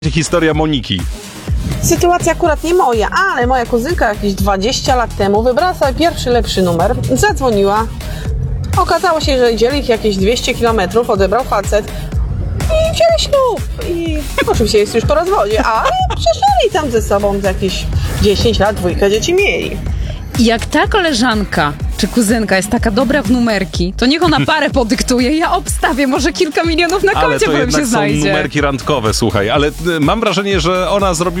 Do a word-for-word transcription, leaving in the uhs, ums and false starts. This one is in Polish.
Historia Moniki. Sytuacja akurat nie moja, ale moja kuzynka jakieś dwadzieścia lat temu wybrała sobie pierwszy lepszy numer, zadzwoniła. Okazało się, że dzieli ich jakieś dwieście kilometrów, odebrał facet i wzięli ślub. I oczywiście jest już po rozwodzie, ale przeżyli tam ze sobą za jakieś dziesięć lat, dwójkę dzieci mieli. Jak ta koleżanka czy kuzynka jest taka dobra w numerki, to niech ona parę podyktuje, ja obstawię, może kilka milionów na Ale koncie to powiem jednak się są znajdzie. numerki randkowe, słuchaj. Ale y, mam wrażenie, że ona zrobiła